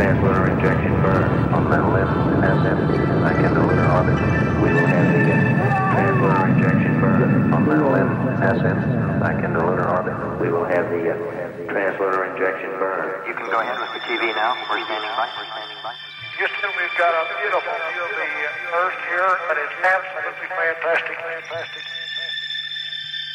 translunar injection burn on metal SM back into lunar orbit. We will have the translunar injection burn on metal SM back into lunar orbit. We will have the translunar injection burn. You can go ahead with the TV now. We're standing by. Houston, we've got a beautiful view of the Earth here, and it's absolutely fantastic.